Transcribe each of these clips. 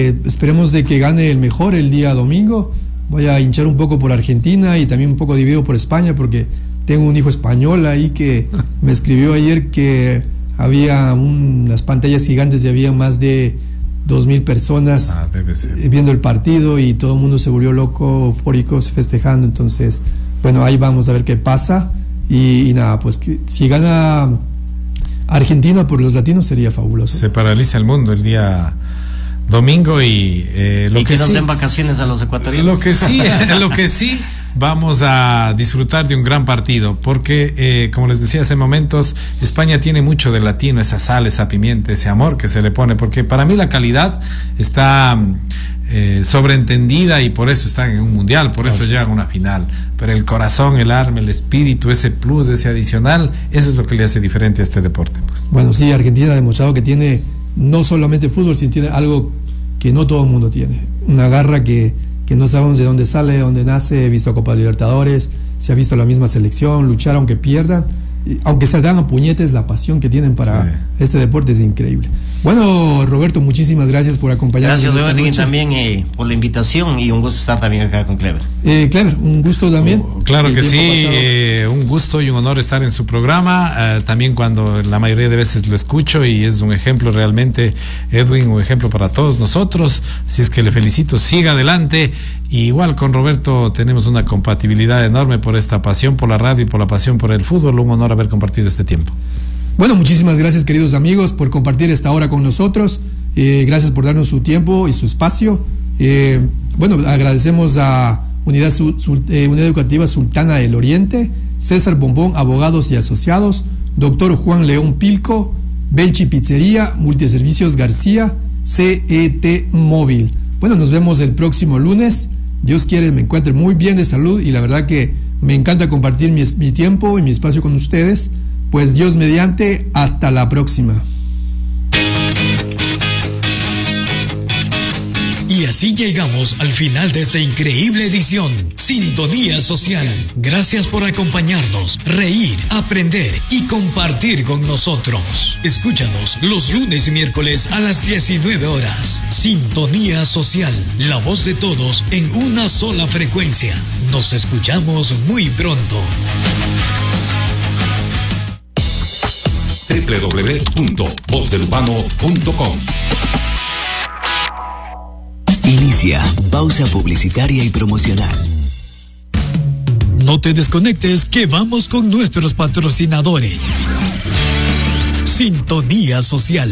esperemos de que gane el mejor el día domingo. Voy a hinchar un poco por Argentina y también un poco dividido por España, porque tengo un hijo español ahí que me escribió ayer que había unas pantallas gigantes y había más de 2,000 personas viendo el partido y todo el mundo se volvió loco, eufóricos, festejando. Entonces, bueno, ahí vamos a ver qué pasa. Y nada, pues que si gana Argentina por los latinos sería fabuloso. Se paraliza el mundo el día domingo y lo que nos den vacaciones a los ecuatorianos. Lo que sí vamos a disfrutar de un gran partido, porque como les decía hace momentos, España tiene mucho de latino, esa sal, esa pimienta, ese amor que se le pone, porque para mí la calidad está sobreentendida y por eso están en un mundial, por eso llegan a una final, pero el corazón, el alma, el espíritu, ese plus, ese adicional, eso es lo que le hace diferente a este deporte, pues. Bueno, sí, Argentina ha demostrado que tiene no solamente fútbol, sino tiene algo que no todo el mundo tiene, una garra que no sabemos de dónde sale, de dónde nace. He visto a Copa Libertadores, se ha visto la misma selección, luchar aunque pierdan, aunque se dan a puñetes, la pasión que tienen para este deporte es increíble. Bueno, Roberto, muchísimas gracias por acompañarnos. Gracias, Edwin, también por la invitación y un gusto estar también acá con Clever. Clever, un gusto también. Claro que sí, un gusto y un honor estar en su programa, también cuando la mayoría de veces lo escucho y es un ejemplo realmente, Edwin, un ejemplo para todos nosotros, así es que le felicito, siga adelante. Y igual con Roberto tenemos una compatibilidad enorme por esta pasión por la radio y por la pasión por el fútbol, un honor haber compartido este tiempo. Bueno, muchísimas gracias, queridos amigos, por compartir esta hora con nosotros. Gracias por darnos su tiempo y su espacio. Bueno, agradecemos a Unidad Educativa Sultana del Oriente, César Bombón, Abogados y Asociados, Dr. Juan León Pilco, Belchi Pizzería, Multiservicios García, CET Móvil. Bueno, nos vemos el próximo lunes. Dios quiere me encuentre muy bien de salud y la verdad que me encanta compartir mi tiempo y mi espacio con ustedes. Pues Dios mediante, hasta la próxima. Y así llegamos al final de esta increíble edición, Sintonía Social. Gracias por acompañarnos, reír, aprender y compartir con nosotros. Escúchanos los lunes y miércoles a las 19 horas. Sintonía Social, la voz de todos en una sola frecuencia. Nos escuchamos muy pronto. www.vozdelurbano.com. Inicia pausa publicitaria y promocional. No te desconectes, que vamos con nuestros patrocinadores. Sintonía Social.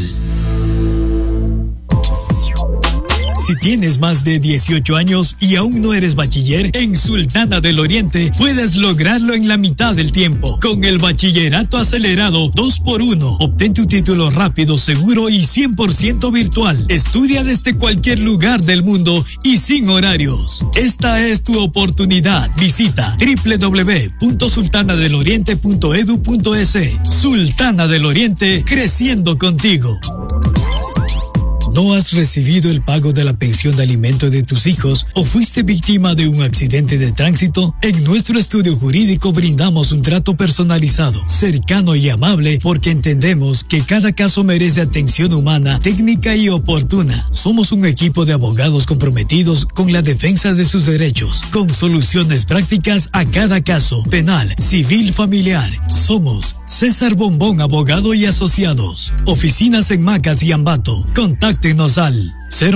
Si tienes más de 18 años y aún no eres bachiller, en Sultana del Oriente puedes lograrlo en la mitad del tiempo. Con el bachillerato acelerado 2x1, obtén tu título rápido, seguro y 100% virtual. Estudia desde cualquier lugar del mundo y sin horarios. Esta es tu oportunidad. Visita www.sultanadeloriente.edu.es. Sultana del Oriente, creciendo contigo. ¿No has recibido el pago de la pensión de alimento de tus hijos o fuiste víctima de un accidente de tránsito? En nuestro estudio jurídico brindamos un trato personalizado, cercano y amable porque entendemos que cada caso merece atención humana, técnica y oportuna. Somos un equipo de abogados comprometidos con la defensa de sus derechos, con soluciones prácticas a cada caso, penal, civil, familiar. Somos César Bombón, Abogado y Asociados. Oficinas en Macas y Ambato. Contáctenos al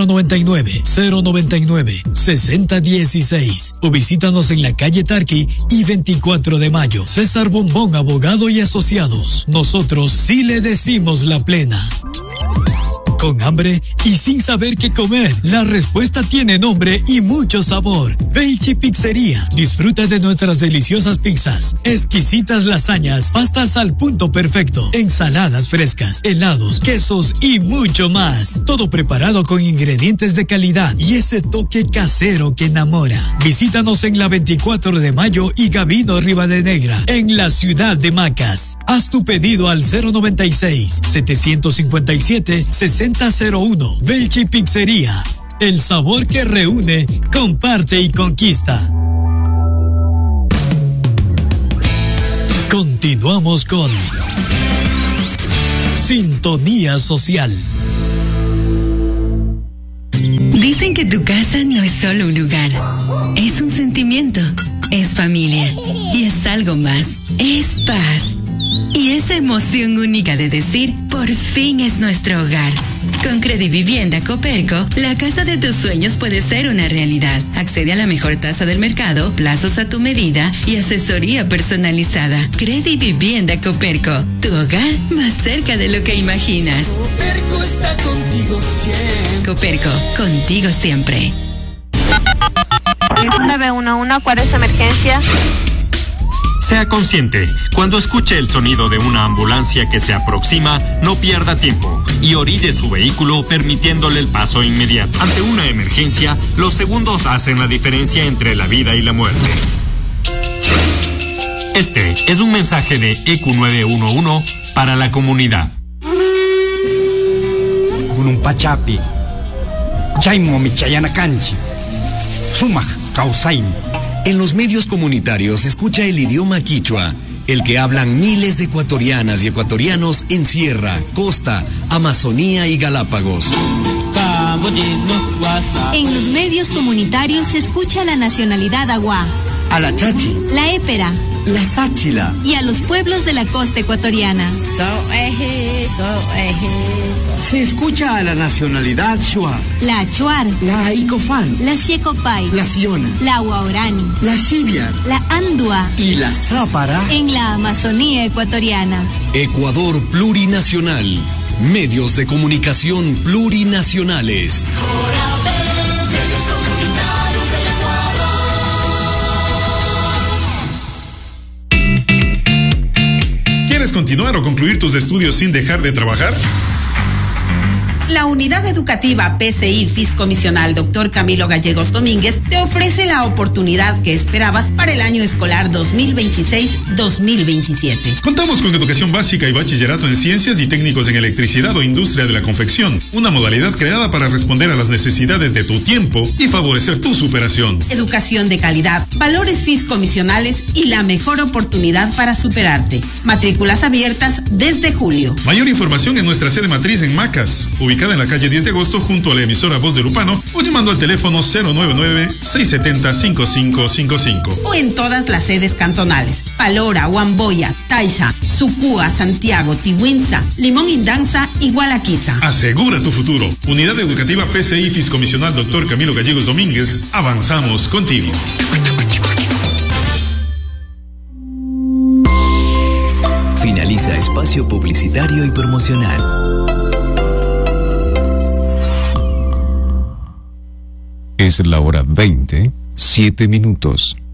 099-6016 o visítanos en la calle Tarqui y 24 de mayo. César Bombón, Abogado y Asociados. Nosotros sí le decimos la plena. ¿Con hambre y sin saber qué comer? La respuesta tiene nombre y mucho sabor. Belchi Pizzería. Disfruta de nuestras deliciosas pizzas, exquisitas lasañas, pastas al punto perfecto, ensaladas frescas, helados, quesos y mucho más. Todo preparado con ingredientes de calidad y ese toque casero que enamora. Visítanos en la 24 de mayo y Gabino Rivadenegra, en la ciudad de Macas. Haz tu pedido al 096-757-6001. Belchi Pizzería. El sabor que reúne, comparte y conquista. Continuamos con Sintonía Social. Dicen que tu casa no es solo un lugar, es un sentimiento, es familia y es algo más, es paz. Y esa emoción única de decir, por fin es nuestro hogar. Con Credivivienda Coperco, la casa de tus sueños puede ser una realidad. Accede a la mejor tasa del mercado, plazos a tu medida y asesoría personalizada. Credivivienda Coperco, tu hogar más cerca de lo que imaginas. Coperco está contigo siempre. Coperco, contigo siempre. 911, ¿cuál es su emergencia? Sea consciente, cuando escuche el sonido de una ambulancia que se aproxima, no pierda tiempo y orille su vehículo permitiéndole el paso inmediato. Ante una emergencia, los segundos hacen la diferencia entre la vida y la muerte. Este es un mensaje de EQ911 para la comunidad. Pachapi, Chaimo Michayana Canchi, Sumaj Causaim. En los medios comunitarios se escucha el idioma quichua, el que hablan miles de ecuatorianas y ecuatorianos en Sierra, Costa, Amazonía y Galápagos. En los medios comunitarios se escucha la nacionalidad agua, a la chachi, la épera, la sáchila y a los pueblos de la costa ecuatoriana. Se escucha a la nacionalidad Shua, la Achuar, la Icofán, la Siecopay, la Siona, la Huaorani, la Xibiar, la Andua y la Zápara en la Amazonía ecuatoriana. Ecuador Plurinacional. Medios de comunicación plurinacionales. ¿Quieres continuar o concluir tus estudios sin dejar de trabajar? La Unidad Educativa PCI Fiscomisional Dr. Camilo Gallegos Domínguez te ofrece la oportunidad que esperabas para el año escolar 2026-2027. Contamos con educación básica y bachillerato en ciencias y técnicos en electricidad o industria de la confección, una modalidad creada para responder a las necesidades de tu tiempo y favorecer tu superación. Educación de calidad, valores fiscomisionales y la mejor oportunidad para superarte. Matrículas abiertas desde julio. Mayor información en nuestra sede matriz en Macas, ubicada en la calle 10 de agosto junto a la emisora Voz de Lupano, o llamando al teléfono 099-670-5555. O en todas las sedes cantonales: Palora, Huamboya, Taisha, Sucúa, Santiago, Tihuinza, Limón Indanza y Gualaquiza. Asegura tu futuro. Unidad Educativa PCI Fiscomisional Dr. Camilo Gallegos Domínguez. Avanzamos contigo. Finaliza espacio publicitario y promocional. Es la hora 20:07.